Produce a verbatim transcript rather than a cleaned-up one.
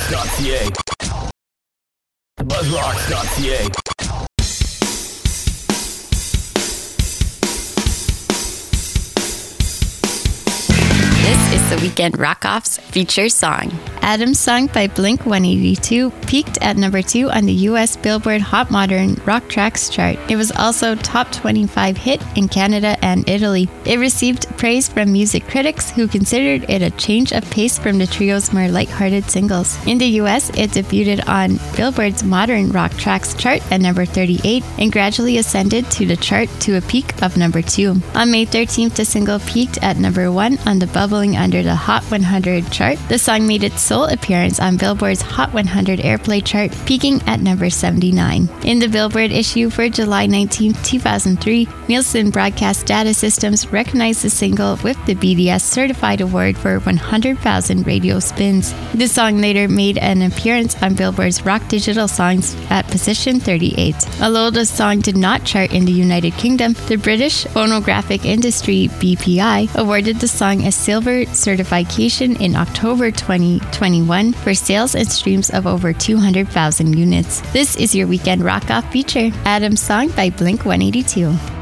buzzrocks.ca. buzzrocks.ca. This is the Weekend Rock-Off's feature song. Adam's song by Blink one eighty-two peaked at number two on the U S Billboard Hot Modern Rock Tracks chart. It was also top twenty-five hit in Canada and Italy. It received praise from music critics who considered it a change of pace from the trio's more lighthearted singles. In the U S, it debuted on Billboard's Modern Rock Tracks chart at number thirty-eight and gradually ascended to the chart to a peak of number two. On May thirteenth, the single peaked at number one on the Bubbling Under the Hot one hundred chart. The song made its sole appearance on Billboard's Hot one hundred Airplay chart, peaking at number seventy-nine. In the Billboard issue for July nineteenth, two thousand three, Nielsen Broadcast Data Systems recognized the single with the B D S Certified Award for one hundred thousand radio spins. The song later made an appearance on Billboard's Rock Digital Songs at position thirty-eight. Although the song did not chart in the United Kingdom, the British Phonographic Industry B P I awarded the song a silver certification in October twenty twenty-one for sales and streams of over two hundred thousand units. This is your Weekend Rock-Off feature, Adam's song by Blink one eighty-two.